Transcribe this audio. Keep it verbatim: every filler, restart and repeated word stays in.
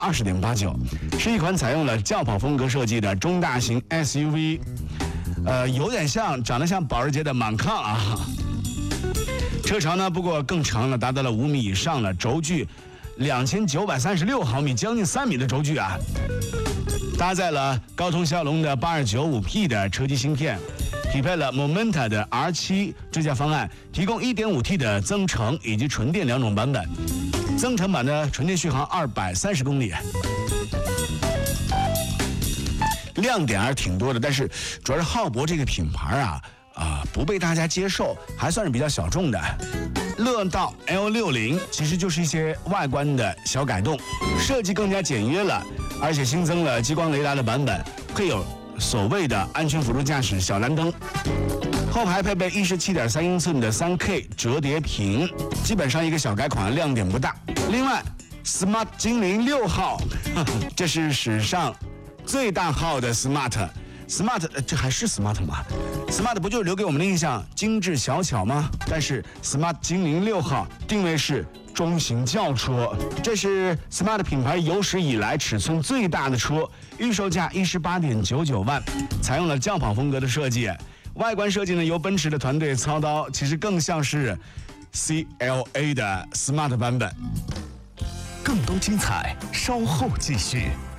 二十点八九，是一款采用了轿跑风格设计的中大型 S U V， 呃，有点像长得像保时捷的满抗啊。车长呢，不过更长了，达到了五米以上了，轴距两千九百三十六毫米，将近三米的轴距啊。搭载了高通骁龙的八二九五 P 的车机芯片，匹配了 Momenta 的 R 七 支架方案，提供 一点五 T 的增程以及纯电两种版本。增程版的纯电续航二百三十公里，亮点还是挺多的，但是主要是浩博这个品牌啊啊不被大家接受，还算是比较小众的。乐道 L 六十 其实就是一些外观的小改动，设计更加简约了，而且新增了激光雷达的版本，配有所谓的安全辅助驾驶小蓝灯。后排配备 一十七点三英寸的 三 K 折叠屏，基本上一个小改款，亮点不大。另外 Smart 精灵六号，呵呵，这是史上最大号的 Smart。Smart 这还是 Smart 吗 ？Smart 不就是留给我们的印象精致小巧吗？但是 Smart 精灵六号定位是中型轿车，这是 Smart 品牌有史以来尺寸最大的车，预售价一十八点九九万，采用了轿跑风格的设计。外观设计呢由奔驰的团队操刀，其实更像是 C L A 的 Smart 版本。 更多精彩，稍后继续。